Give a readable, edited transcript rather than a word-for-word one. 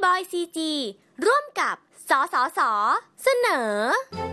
บอยซีจีร่วมกับสสสเสนอ